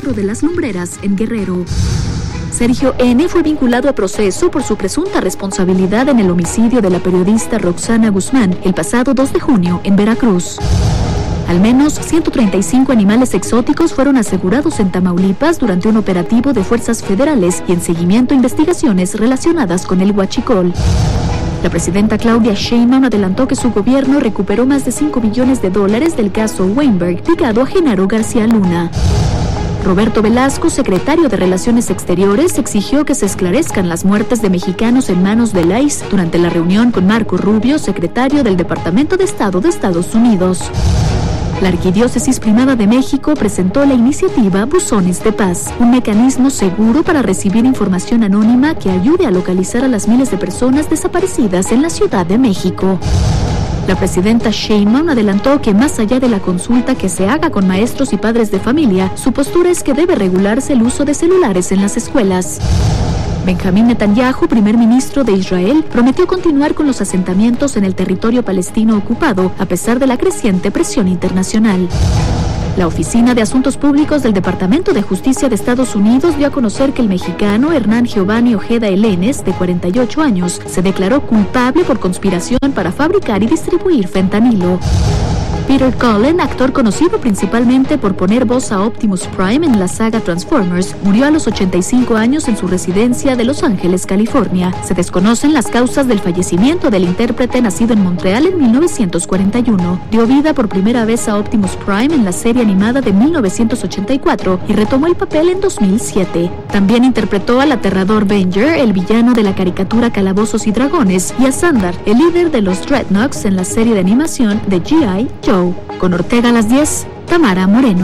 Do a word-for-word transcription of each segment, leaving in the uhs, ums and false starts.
Cerro de las Lumbreras, en Guerrero. Sergio N. fue vinculado a proceso por su presunta responsabilidad en el homicidio de la periodista Roxana Guzmán el pasado dos de junio en Veracruz. Al menos ciento treinta y cinco animales exóticos fueron asegurados en Tamaulipas durante un operativo de fuerzas federales y en seguimiento a investigaciones relacionadas con el huachicol. La presidenta Claudia Sheinbaum adelantó que su gobierno recuperó más de cinco billones de dólares del caso Weinberg ligado a Genaro García Luna. Roberto Velasco, secretario de Relaciones Exteriores, exigió que se esclarezcan las muertes de mexicanos en manos del I C E durante la reunión con Marco Rubio, secretario del Departamento de Estado de Estados Unidos. La Arquidiócesis Primada de México presentó la iniciativa Buzones de Paz, un mecanismo seguro para recibir información anónima que ayude a localizar a las miles de personas desaparecidas en la Ciudad de México. La presidenta Sheinbaum adelantó que más allá de la consulta que se haga con maestros y padres de familia, su postura es que debe regularse el uso de celulares en las escuelas. Benjamín Netanyahu, primer ministro de Israel, prometió continuar con los asentamientos en el territorio palestino ocupado a pesar de la creciente presión internacional. La Oficina de Asuntos Públicos del Departamento de Justicia de Estados Unidos dio a conocer que el mexicano Hernán Giovanni Ojeda Elenes, de cuarenta y ocho años, se declaró culpable por conspiración para fabricar y distribuir fentanilo. Peter Cullen, actor conocido principalmente por poner voz a Optimus Prime en la saga Transformers, murió a los ochenta y cinco años en su residencia de Los Ángeles, California. Se desconocen las causas del fallecimiento del intérprete nacido en Montreal en mil novecientos cuarenta y uno. Dio vida por primera vez a Optimus Prime en la serie animada de mil novecientos ochenta y cuatro y retomó el papel en dos mil siete. También interpretó al aterrador Venger, el villano de la caricatura Calabozos y Dragones, y a Sandar, el líder de los Dreadnoks en la serie de animación de G I Joe. Con Ortega a las diez, Tamara Moreno.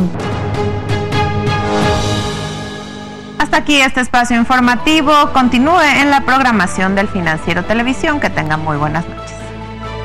Hasta aquí este espacio informativo. Continúe en la programación del Financiero Televisión. Que tengan muy buenas noches.